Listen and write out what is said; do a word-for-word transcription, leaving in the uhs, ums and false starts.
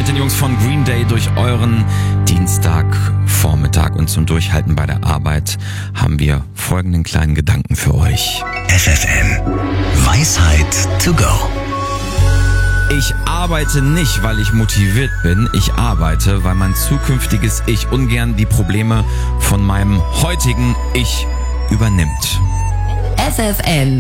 mit den Jungs von Green Day durch euren Dienstagvormittag und zum Durchhalten bei der Arbeit haben wir folgenden kleinen Gedanken für euch. F F M Weisheit to go. Ich arbeite nicht, weil ich motiviert bin. Ich arbeite, weil mein zukünftiges Ich ungern die Probleme von meinem heutigen Ich übernimmt. F F M